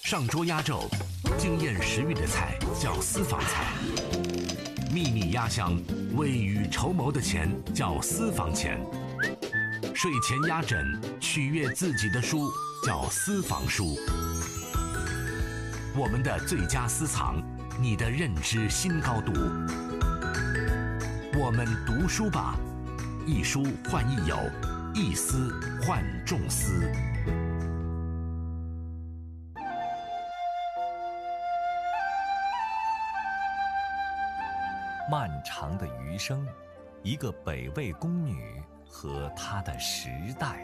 上桌压轴，惊艳食欲的菜叫私房菜；秘密压箱，未雨绸缪的钱叫私房钱；睡前压枕，取悦自己的书叫私房书。我们的最佳私藏，你的认知新高度。我们读书吧，一书换一友，一思换众思。 漫长的余生，一个北魏宫女和她的时代。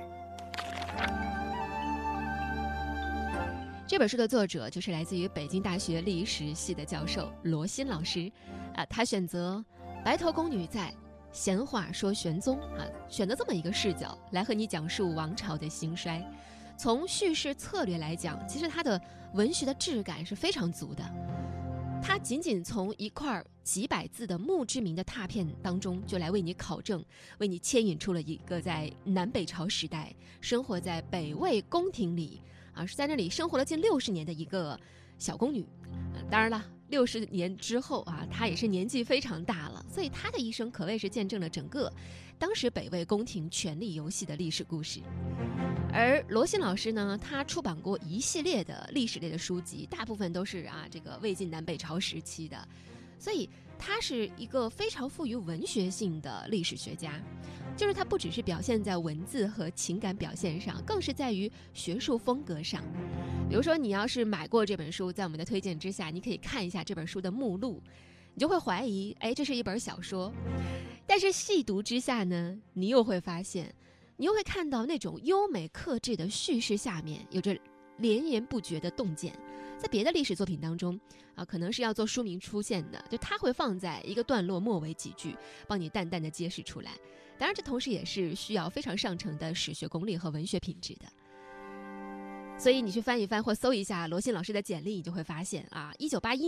这本书的作者就是来自于北京大学历史系的教授罗新老师，他选择白头宫女在，闲话说玄宗选择这么一个视角来和你讲述王朝的兴衰。从叙事策略来讲，其实它的文学的质感是非常足的。它仅仅从一块几百字的墓志铭的拓片当中，就来为你考证，为你牵引出了一个在南北朝时代生活在北魏宫廷里是在那里生活了近60年的一个小宫女。当然了，60年之后她也是年纪非常大了，所以她的一生可谓是见证了整个当时北魏宫廷权力游戏的历史故事。而罗新老师呢，他出版过一系列的历史类的书籍，大部分都是这个魏晋南北朝时期的，所以他是一个非常富于文学性的历史学家。就是他不只是表现在文字和情感表现上，更是在于学术风格上。比如说你要是买过这本书，在我们的推荐之下，你可以看一下这本书的目录，你就会怀疑这是一本小说。但是细读之下呢，你又会发现，你又会看到那种优美克制的叙事下面有着连绵不绝的洞见。在别的历史作品当中可能是要做书名出现的，就它会放在一个段落末尾几句，帮你淡淡的揭示出来。当然这同时也是需要非常上乘的史学功力和文学品质的。所以你去翻一翻或搜一下罗新老师的简历，你就会发现1981